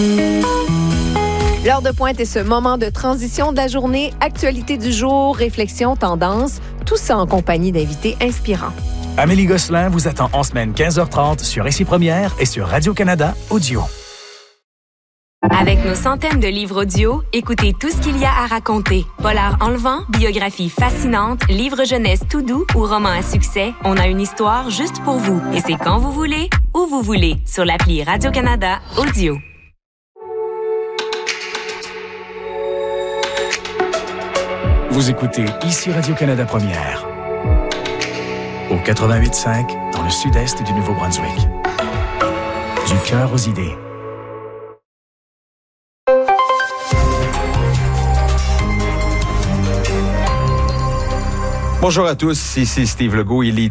L'heure de pointe est ce moment de transition de la journée, actualité du jour, réflexion, tendance, tout ça en compagnie d'invités inspirants. Amélie Gosselin vous attend en semaine 15h30 sur Ici Première et sur Radio-Canada Audio. Avec nos centaines de livres audio, écoutez tout ce qu'il y a à raconter. Polar enlevant, biographie fascinante, livre jeunesse tout doux ou roman à succès, on a une histoire juste pour vous. Et c'est quand vous voulez, où vous voulez, sur l'appli Radio-Canada Audio. Vous écoutez Ici Radio-Canada Première. Au 88.5, dans le sud-est du Nouveau-Brunswick. Du cœur aux idées. Bonjour à tous, ici Steve Legault, il est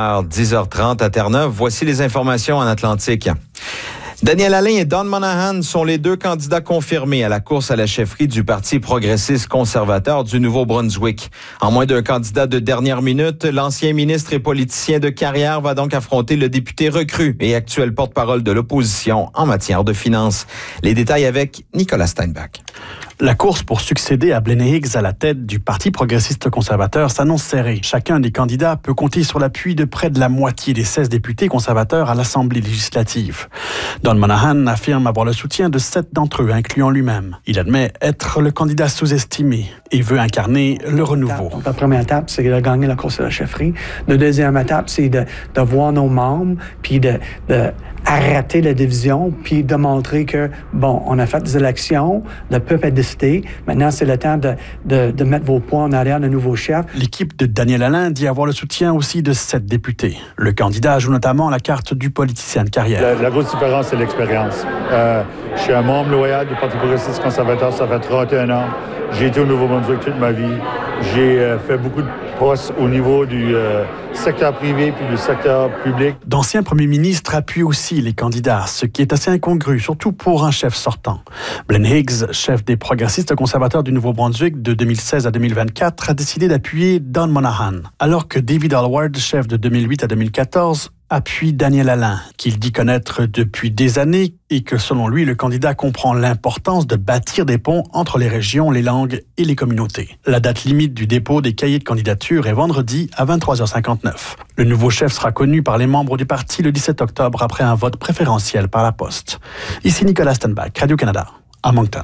10h30 à Terre-Neuve. Voici les informations en Atlantique. Daniel Alain et Don Monahan sont les deux candidats confirmés à la course à la chefferie du Parti progressiste conservateur du Nouveau-Brunswick. En moins d'un candidat de dernière minute, l'ancien ministre et politicien de carrière va donc affronter le député recru et actuel porte-parole de l'opposition en matière de finances. Les détails avec Nicolas Steinbach. La course pour succéder à Blaine Higgs à la tête du Parti progressiste conservateur s'annonce serrée. Chacun des candidats peut compter sur l'appui de près de la moitié des 16 députés conservateurs à l'Assemblée législative. Don Monahan affirme avoir le soutien de 7 d'entre eux, incluant lui-même. Il admet être le candidat sous-estimé et veut incarner le renouveau. La première étape, c'est de gagner la course à la chefferie. La deuxième étape, c'est de voir nos membres, puis de arrêter la division, puis de montrer que, bon, on a fait des élections, le peuple a décidé, maintenant c'est le temps de mettre vos points en arrière de nouveau chef. L'équipe de Daniel Alain dit avoir le soutien aussi de 7 députés. Le candidat joue notamment la carte du politicien de carrière. La grosse différence, c'est l'expérience. Je suis un membre loyal du Parti progressiste conservateur, ça fait 31 ans. J'ai été au Nouveau-Brunswick toute ma vie. J'ai fait beaucoup de postes au niveau du secteur privé puis du secteur public. D'anciens premiers ministres appuient aussi les candidats, ce qui est assez incongru, surtout pour un chef sortant. Blaine Higgs, chef des progressistes conservateurs du Nouveau-Brunswick de 2016 à 2024, a décidé d'appuyer Don Monahan, alors que David Alward, chef de 2008 à 2014, appuie Daniel Alain, qu'il dit connaître depuis des années et que, selon lui, le candidat comprend l'importance de bâtir des ponts entre les régions, les langues et les communautés. La date limite du dépôt des cahiers de candidature est vendredi à 23h59. Le nouveau chef sera connu par les membres du parti le 17 octobre après un vote préférentiel par la poste. Ici Nicolas Steinbach, Radio-Canada, à Moncton.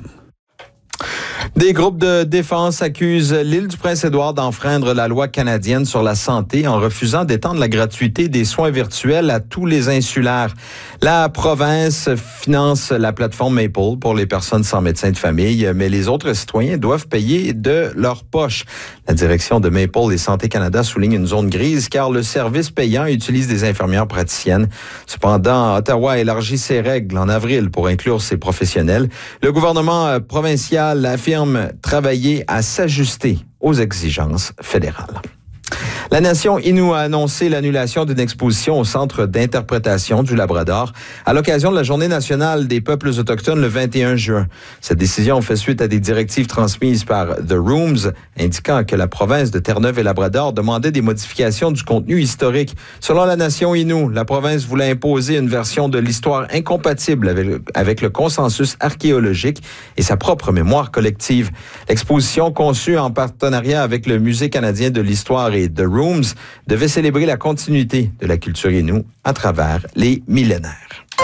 Des groupes de défense accusent l'île du Prince-Édouard d'enfreindre la loi canadienne sur la santé en refusant d'étendre la gratuité des soins virtuels à tous les insulaires. La province finance la plateforme Maple pour les personnes sans médecin de famille, mais les autres citoyens doivent payer de leur poche. La direction de Maple et Santé Canada souligne une zone grise car le service payant utilise des infirmières praticiennes. Cependant, Ottawa élargit ses règles en avril pour inclure ces professionnels. Le gouvernement provincial affirme travailler à s'ajuster aux exigences fédérales. La nation Innu a annoncé l'annulation d'une exposition au Centre d'interprétation du Labrador à l'occasion de la Journée nationale des peuples autochtones le 21 juin. Cette décision fait suite à des directives transmises par The Rooms indiquant que la province de Terre-Neuve et Labrador demandait des modifications du contenu historique. Selon la nation Innu, la province voulait imposer une version de l'histoire incompatible avec le consensus archéologique et sa propre mémoire collective. L'exposition, conçue en partenariat avec le Musée canadien de l'histoire et The Rooms, devait célébrer la continuité de la culture Innu à travers les millénaires.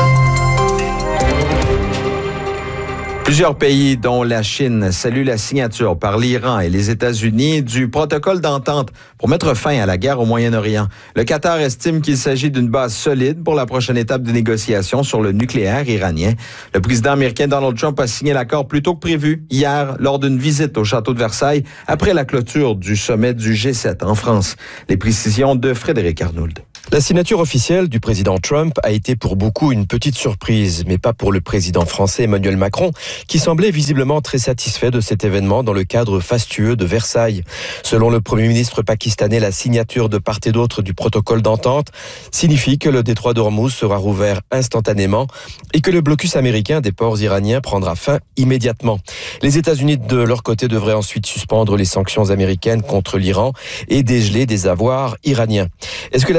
Plusieurs pays, dont la Chine, saluent la signature par l'Iran et les États-Unis du protocole d'entente pour mettre fin à la guerre au Moyen-Orient. Le Qatar estime qu'il s'agit d'une base solide pour la prochaine étape de négociation sur le nucléaire iranien. Le président américain Donald Trump a signé l'accord plus tôt que prévu hier lors d'une visite au château de Versailles après la clôture du sommet du G7 en France. Les précisions de Frédéric Arnould. La signature officielle du président Trump a été pour beaucoup une petite surprise, mais pas pour le président français Emmanuel Macron, qui semblait visiblement très satisfait de cet événement dans le cadre fastueux de Versailles. Selon le Premier ministre pakistanais, la signature de part et d'autre du protocole d'entente signifie que le détroit d'Ormuz sera rouvert instantanément et que le blocus américain des ports iraniens prendra fin immédiatement. Les États-Unis, de leur côté, devraient ensuite suspendre les sanctions américaines contre l'Iran et dégeler des avoirs iraniens. Est-ce que la signature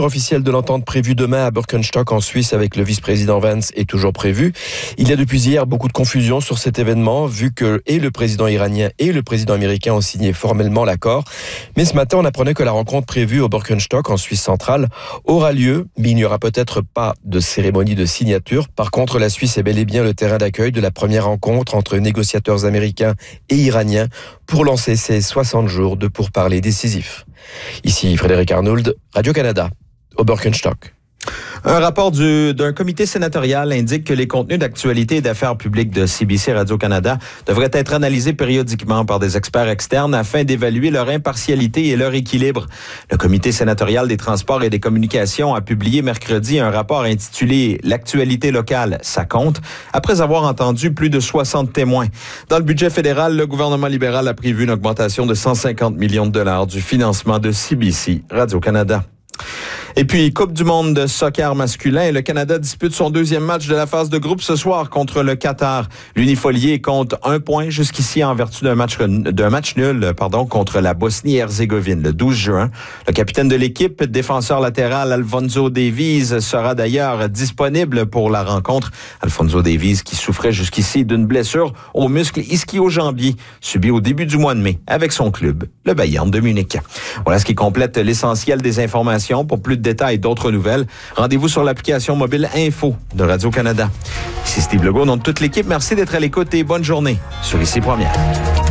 signature officielle de l'entente prévue demain à Birkenstock en Suisse avec le vice-président Vance est toujours prévue. Il y a depuis hier beaucoup de confusion sur cet événement, vu que et le président iranien et le président américain ont signé formellement l'accord. Mais ce matin, on apprenait que la rencontre prévue au Birkenstock en Suisse centrale aura lieu, mais il n'y aura peut-être pas de cérémonie de signature. Par contre, la Suisse est bel et bien le terrain d'accueil de la première rencontre entre négociateurs américains et iraniens pour lancer ces 60 jours de pourparlers décisifs. Ici Frédéric Arnould, Radio-Canada, au Birkenstock. Un rapport d'un comité sénatorial indique que les contenus d'actualité et d'affaires publiques de CBC Radio-Canada devraient être analysés périodiquement par des experts externes afin d'évaluer leur impartialité et leur équilibre. Le comité sénatorial des transports et des communications a publié mercredi un rapport intitulé « L'actualité locale, ça compte » après avoir entendu plus de 60 témoins. Dans le budget fédéral, le gouvernement libéral a prévu une augmentation de 150 millions de dollars du financement de CBC Radio-Canada. Et puis, Coupe du monde de soccer masculin, le Canada dispute son deuxième match de la phase de groupe ce soir contre le Qatar. L'Unifolié compte 1 point jusqu'ici en vertu d'un match nul contre la Bosnie-Herzégovine le 12 juin. Le capitaine de l'équipe, défenseur latéral Alfonso Davies, sera d'ailleurs disponible pour la rencontre. Alfonso Davies qui souffrait jusqu'ici d'une blessure au muscle ischio-jambier subie au début du mois de mai avec son club, le Bayern de Munich. Voilà ce qui complète l'essentiel des informations. Pour plus de détails et d'autres nouvelles, rendez-vous sur l'application mobile Info de Radio-Canada. Ici Steve Legault, au nom de toute l'équipe, merci d'être à l'écoute et bonne journée sur Ici Première.